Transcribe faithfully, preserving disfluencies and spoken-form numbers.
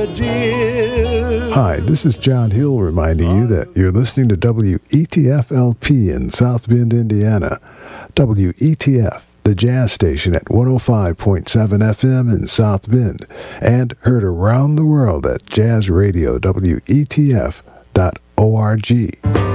Jim. Hi, this is John Hill reminding you that you're listening to W E T F L P in South Bend, Indiana. W E T F, the jazz station at one oh five point seven F M in South Bend, and heard around the world at jazz radio W E T F dot org.